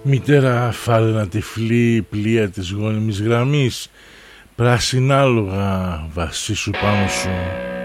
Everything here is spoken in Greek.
Μητέρα, φάρε ένα τυφλή πλοία της γόνιμης γραμμής, πράσινα άλογα βασίσου πάνω σου.